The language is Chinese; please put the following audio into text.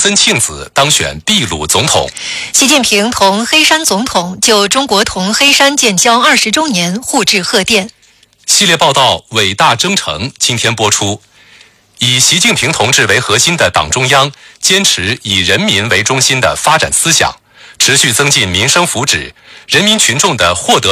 森庆子当选秘鲁总统。 习近平同黑山总统就中国同黑山建交20周年互致贺电。 系列报道《伟大征程》今天播出。以习近平同志为核心的党中央坚持以人民为中心的发展思想，持续增进民生福祉，人民群众的获得